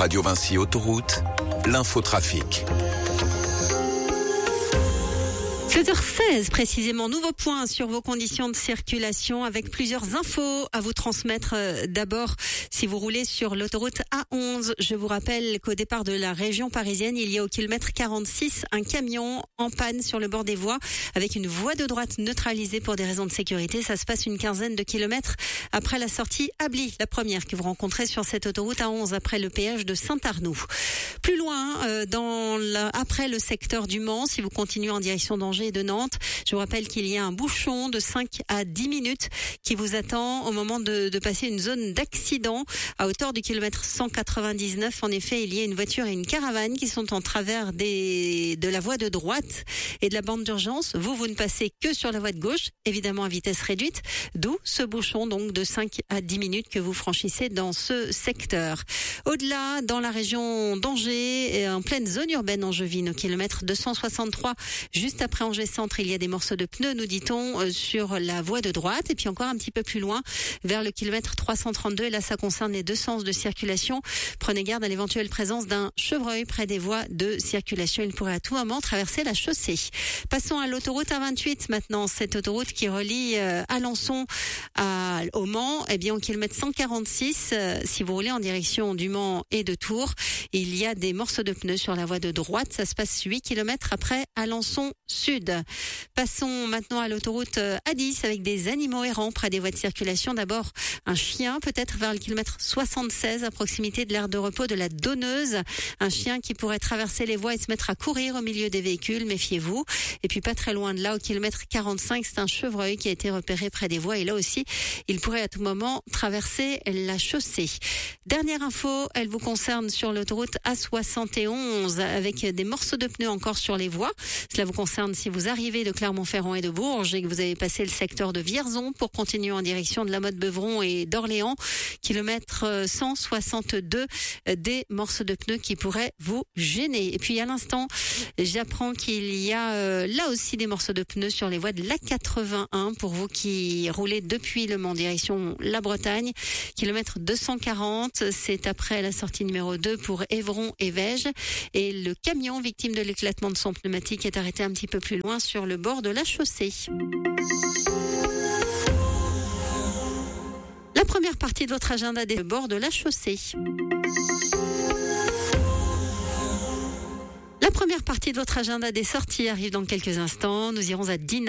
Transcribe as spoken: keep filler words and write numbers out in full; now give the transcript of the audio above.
Radio Vinci Autoroute, l'infotrafic. seize heures seize précisément, nouveau point sur vos conditions de circulation avec plusieurs infos à vous transmettre. D'abord, si vous roulez sur l'autoroute A onze, je vous rappelle qu'au départ de la région parisienne, il y a au kilomètre quarante-six un camion en panne sur le bord des voies avec une voie de droite neutralisée pour des raisons de sécurité. Ça se passe une quinzaine de kilomètres après la sortie Ably, la première que vous rencontrez sur cette autoroute A onze après le péage de Saint-Arnoux. Plus loin, euh, dans la, après le secteur du Mans, si vous continuez en direction d'Angers et de Nantes, je vous rappelle qu'il y a un bouchon de cinq à dix minutes qui vous attend au moment de, de passer une zone d'accident à hauteur du kilomètre cent quatre-vingt-dix-neuf. En effet, il y a une voiture et une caravane qui sont en travers des, de la voie de droite et de la bande d'urgence. Vous, vous ne passez que sur la voie de gauche, évidemment à vitesse réduite, d'où ce bouchon donc de cinq à dix minutes que vous franchissez dans ce secteur. Au-delà, dans la région d'Angers, en pleine zone urbaine angevine, au kilomètre deux cent soixante-trois, juste après Angers Centre, il y a des morceaux de pneus, nous dit-on, sur la voie de droite. Et puis encore un petit peu plus loin, vers le kilomètre trois cent trente-deux, et là ça concerne les deux sens de circulation. Prenez garde à l'éventuelle présence d'un chevreuil près des voies de circulation. Il pourrait à tout moment traverser la chaussée. Passons à l'autoroute A vingt-huit maintenant, cette autoroute qui relie euh, Alençon à, au Mans. Eh bien, au kilomètre cent quarante-six, euh, si vous roulez en direction du Mans et de Tours, il y a des morceaux de pneus sur la voie de droite. Ça se passe huit kilomètres après Alençon Sud. Passons maintenant à l'autoroute A dix avec des animaux errants près des voies de circulation. D'abord, un chien peut-être vers le kilomètre soixante-seize à proximité de l'aire de repos de la Donneuse. Un chien qui pourrait traverser les voies et se mettre à courir au milieu des véhicules, méfiez-vous. Et puis pas très loin de là, au kilomètre quarante-cinq, c'est un chevreuil qui a été repéré près des voies et là aussi, il pourrait à tout moment traverser la chaussée. Dernière info, elle vous concerne sur l'autoroute A soixante et onze avec des morceaux de pneus encore sur les voies. Cela vous concerne si vous arrivez de Clermont-Ferrand et de Bourges et que vous avez passé le secteur de Vierzon pour continuer en direction de la Motte-Beuvron et d'Orléans. Kilomètre cent soixante-deux, des morceaux de pneus qui pourraient vous gêner. Et puis à l'instant, j'apprends qu'il y a euh, là aussi des morceaux de pneus sur les voies de l'A quatre-vingt-un pour vous qui roulez depuis Le Mans direction la Bretagne. Kilomètre deux cent quarante, c'est après la sortie numéro deux pour Évron et Vège. Et le camion victime de l'éclatement de son pneumatique est arrêté un petit peu plus loin sur le bord de la chaussée. La première partie de votre agenda des bords de la chaussée. La première partie de votre agenda des sorties arrive dans quelques instants. Nous irons à Dinard.